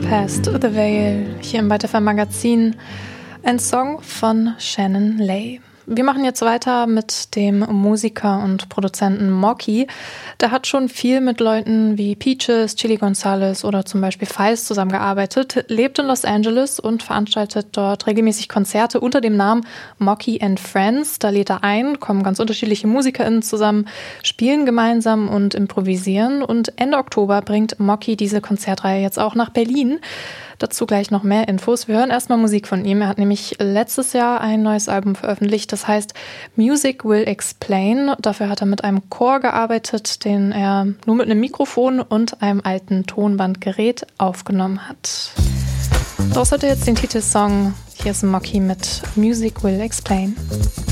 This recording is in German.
Past the Veil hier im Weiterfern Magazin. Ein Song von Shannon Lay. Wir machen jetzt weiter mit dem Musiker und Produzenten Mocky. Der hat schon viel mit Leuten wie Peaches, Chilly Gonzales oder zum Beispiel Feist zusammengearbeitet, lebt in Los Angeles und veranstaltet dort regelmäßig Konzerte unter dem Namen Mocky and Friends. Da lädt er ein, kommen ganz unterschiedliche MusikerInnen zusammen, spielen gemeinsam und improvisieren. Und Ende Oktober bringt Mocky diese Konzertreihe jetzt auch nach Berlin. Dazu gleich noch mehr Infos. Wir hören erstmal Musik von ihm. Er hat nämlich letztes Jahr ein neues Album veröffentlicht, das heißt Music Will Explain. Dafür hat er mit einem Chor gearbeitet, den er nur mit einem Mikrofon und einem alten Tonbandgerät aufgenommen hat. Daraus hat er jetzt den Titelsong. Hier ist Mocky mit Music Will Explain.